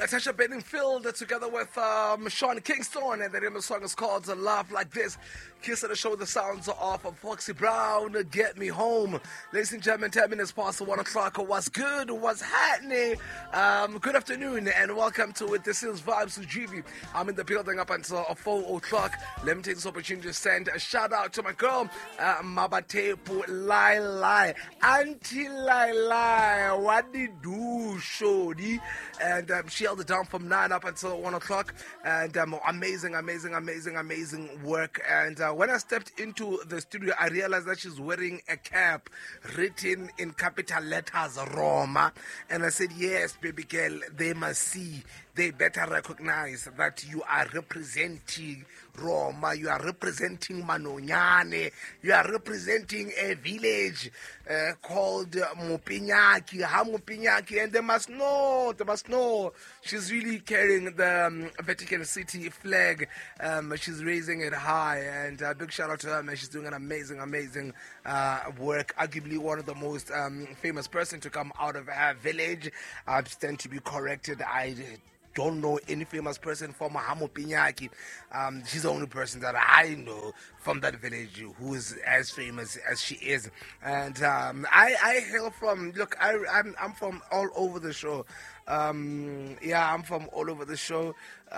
Natasha Bedingfield together with Sean Kingston, and the name of the song is called Love Like This. Kiss of the show, the sounds of Foxy Brown, Get Me Home. Ladies and gentlemen, 10 minutes past 1 o'clock. What's good? What's happening? Good afternoon and welcome to it. This is Vibes with GB. I'm in the building up until 4 o'clock. Let me take this opportunity to send a shout out to my girl, Mabatepu Lai. Auntie Lai, what did you do, Shodi? And she held it down from 9 up until 1 o'clock. And amazing work. And when I stepped into the studio, I realized that she's wearing a cap written in capital letters, Roma. And I said, yes, baby girl, they must see. They better recognize that you are representing Roma, you are representing Manonyane, you are representing a village called Mopinyaki, Hamopinyaki, and they must know. She's really carrying the Vatican City flag. She's raising it high, and big shout out to her, man. She's doing an amazing work. Arguably one of the most famous person to come out of her village. I stand to be corrected. I don't know any famous person from Mahamo Pinyaki. She's the only person that I know from that village who is as famous as she is. And I hail from, look, I'm from all over the show. I'm from all over the show.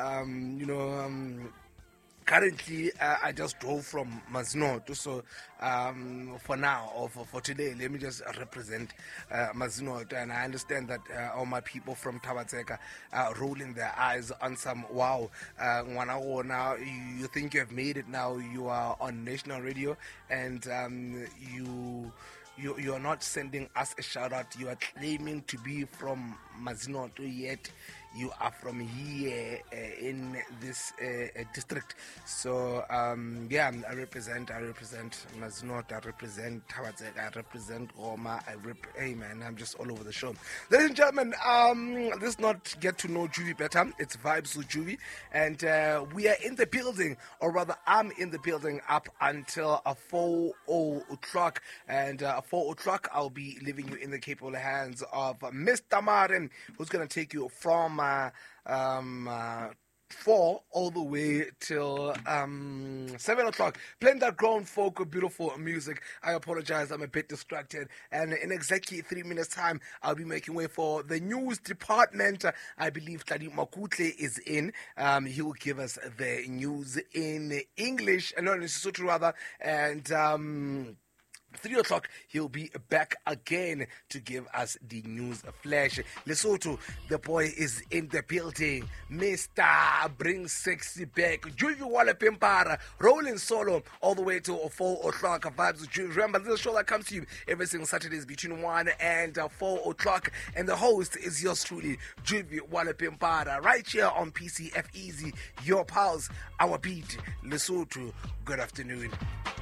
Currently, I just drove from Mazinoto, so for now, or for today, let me just represent Mazinoto. And I understand that all my people from Tabatseka are rolling their eyes on some, wow, now you think you have made it now, you are on national radio, and you're not sending us a shout out, you are claiming to be from Mazinoto, yet you are from here in this district. So I represent Mazinoto, I represent Tabatseka, I represent Roma, hey man, I'm just all over the show. Ladies and gentlemen, this is not Get to Know Juvie Better, it's Vibes with Juvie, and we are in the building, or rather I'm in the building up until 4 o'clock, and 4 o'clock I'll be leaving you in the capable hands of Mr. Martin, who's going to take you from 4 all the way till 7 o'clock, playing that grown folk beautiful music. I apologize, I'm a bit distracted, and in exactly 3 minutes time I'll be making way for the news department. I believe Tadi Makutle is in. He will give us the news in English, not in Sotho rather, and 3 o'clock, he'll be back again to give us the news flash. Lesotho, the boy is in the building. Mr. Bring Sexy back. Juvie Wale Pimpara, rolling solo all the way to 4 o'clock. Vibes with Juvie. Remember, this is a show that comes to you every single Saturdays between 1 and 4 o'clock. And the host is yours truly, Juvie Wale Pimpara, right here on PCF Easy, your pals, our beat. Lesotho, good afternoon.